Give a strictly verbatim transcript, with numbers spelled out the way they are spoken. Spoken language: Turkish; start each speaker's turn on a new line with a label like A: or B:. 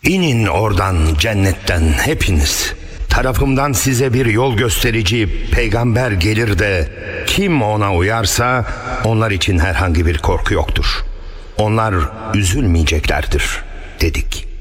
A: İnin oradan, cennetten hepiniz. Tarafımdan size bir yol gösterici peygamber gelir de kim ona uyarsa onlar için herhangi bir korku yoktur. Onlar üzülmeyeceklerdir dedik.